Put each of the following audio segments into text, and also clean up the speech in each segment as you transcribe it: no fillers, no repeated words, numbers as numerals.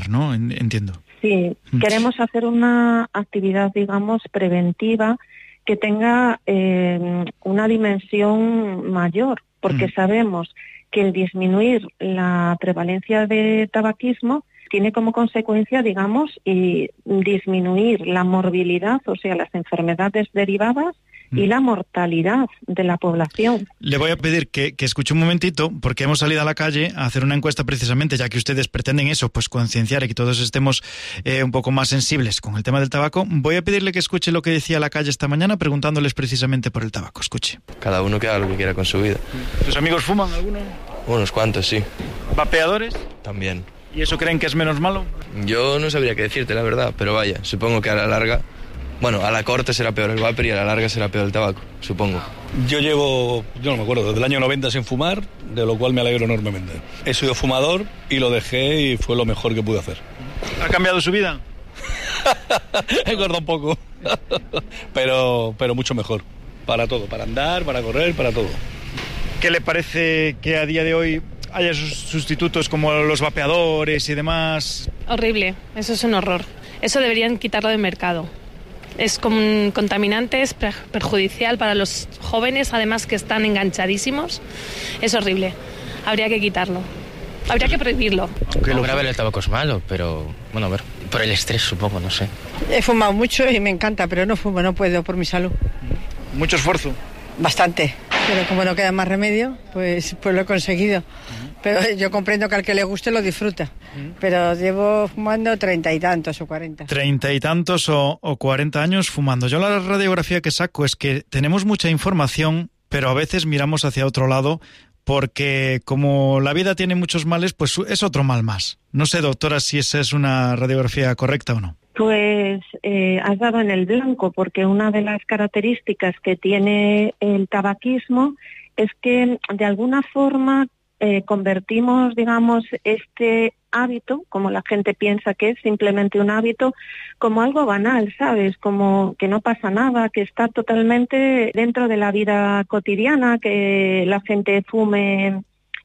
¿no? Entiendo. Sí, queremos hacer una actividad, digamos, preventiva que tenga una dimensión mayor, porque sabemos que el disminuir la prevalencia de tabaquismo tiene como consecuencia, digamos, disminuir la morbilidad, o sea, las enfermedades derivadas y la mortalidad de la población. Le voy a pedir que escuche un momentito, porque hemos salido a la calle a hacer una encuesta precisamente, ya que ustedes pretenden eso, pues concienciar y que todos estemos un poco más sensibles con el tema del tabaco. Voy a pedirle que escuche lo que decía la calle esta mañana, preguntándoles precisamente por el tabaco. Escuche. Cada uno que haga lo que quiera con su vida. ¿Tus amigos fuman alguno? Unos cuantos, sí. ¿Vapeadores? También. ¿Y eso creen que es menos malo? Yo no sabría qué decirte, la verdad, pero vaya, supongo que a la larga... Bueno, a la corte será peor el vapor y a la larga será peor el tabaco, supongo. Yo no me acuerdo, desde el año 90 sin fumar, de lo cual me alegro enormemente. He sido fumador y lo dejé y fue lo mejor que pude hacer. ¿Ha cambiado su vida? He engordado un poco, pero mucho mejor. Para todo, para andar, para correr, para todo. ¿Qué le parece que a día de hoy haya sustitutos como los vapeadores y demás? Horrible, eso es un horror. Eso deberían quitarlo del mercado. Es contaminante, es perjudicial para los jóvenes, además que están enganchadísimos. Es horrible. Habría que quitarlo. Habría que prohibirlo. Aunque lo grave el tabaco es malo, pero bueno, a ver, por el estrés supongo, no sé. He fumado mucho y me encanta, pero no fumo, no puedo por mi salud. ¿Mucho esfuerzo? Bastante, pero como no queda más remedio, pues lo he conseguido. Pero yo comprendo que al que le guste lo disfruta. Pero llevo fumando 30 y tantos o 40. 30 y tantos o 40 años fumando. Yo la radiografía que saco es que tenemos mucha información, pero a veces miramos hacia otro lado porque como la vida tiene muchos males, pues es otro mal más. No sé, doctora, si esa es una radiografía correcta o no. Pues has dado en el blanco, porque una de las características que tiene el tabaquismo es que de alguna forma convertimos, digamos, este hábito, como la gente piensa que es simplemente un hábito, como algo banal, ¿sabes? Como que no pasa nada, que está totalmente dentro de la vida cotidiana, que la gente fume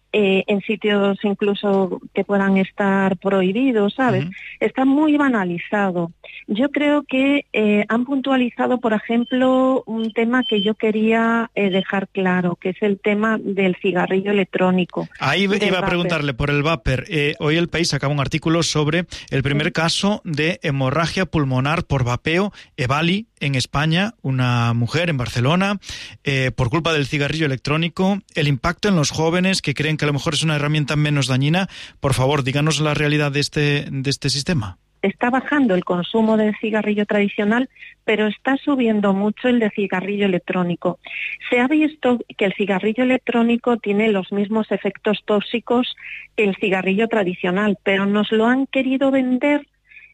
en sitios incluso que puedan estar prohibidos, ¿sabes? Está muy banalizado. Yo creo que han puntualizado, por ejemplo, un tema que yo quería dejar claro, que es el tema del cigarrillo electrónico. Ahí iba a preguntarle por el vapor. Hoy El País sacaba un artículo sobre el primer caso de hemorragia pulmonar por vapeo, EVALI, en España, una mujer en Barcelona, por culpa del cigarrillo electrónico, el impacto en los jóvenes que creen que a lo mejor es una herramienta menos dañina. Por favor, díganos la realidad de este sistema. Está bajando el consumo del cigarrillo tradicional, pero está subiendo mucho el de cigarrillo electrónico. Se ha visto que el cigarrillo electrónico tiene los mismos efectos tóxicos que el cigarrillo tradicional, pero nos lo han querido vender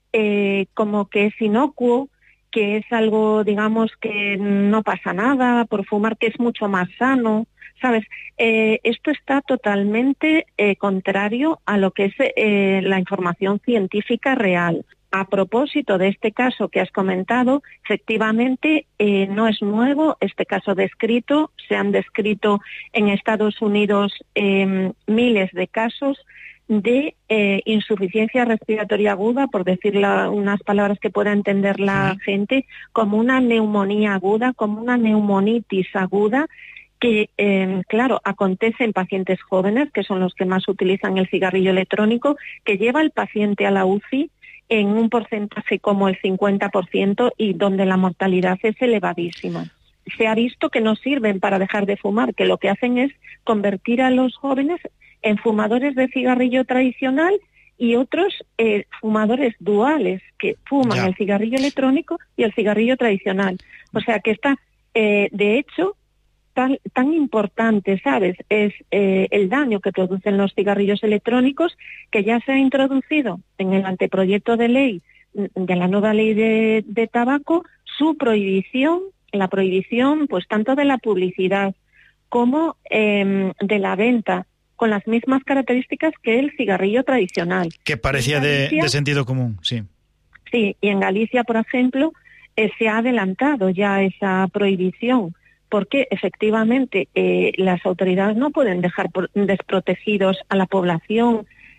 como que es inocuo, que es algo, digamos, que no pasa nada por fumar, que es mucho más sano, ¿sabes? Esto está totalmente contrario a lo que es la información científica real. A propósito de este caso que has comentado, efectivamente no es nuevo este caso descrito. Se han descrito en Estados Unidos miles de casos de insuficiencia respiratoria aguda, por decir unas palabras que pueda entender la gente, como una neumonía aguda, como una neumonitis aguda, que, claro, acontece en pacientes jóvenes, que son los que más utilizan el cigarrillo electrónico, que lleva al paciente a la UCI en un porcentaje como el 50% y donde la mortalidad es elevadísima. Se ha visto que no sirven para dejar de fumar, que lo que hacen es convertir a los jóvenes en fumadores de cigarrillo tradicional y otros fumadores duales que fuman el cigarrillo electrónico y el cigarrillo tradicional. O sea que está, de hecho, tan importante, ¿sabes? Es el daño que producen los cigarrillos electrónicos, que ya se ha introducido en el anteproyecto de ley de la nueva ley de tabaco, su prohibición, la prohibición pues tanto de la publicidad como de la venta, con las mismas características que el cigarrillo tradicional. Que parecía de sentido común, sí. Sí, y en Galicia, por ejemplo, se ha adelantado ya esa prohibición, porque efectivamente las autoridades no pueden dejar desprotegidos a la población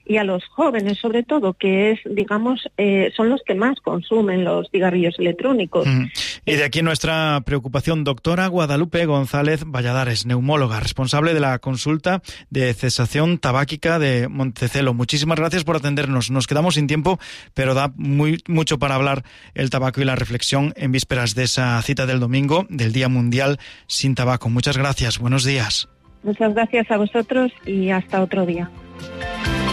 y a los jóvenes sobre todo, que es, digamos, son los que más consumen los cigarrillos electrónicos. Y de aquí nuestra preocupación, doctora Guadalupe González Valladares, neumóloga, responsable de la consulta de cesación tabáquica de Montecelo. Muchísimas gracias por atendernos. Nos quedamos sin tiempo, pero da mucho para hablar el tabaco y la reflexión en vísperas de esa cita del domingo, del Día Mundial sin Tabaco. Muchas gracias. Buenos días. Muchas gracias a vosotros y hasta otro día.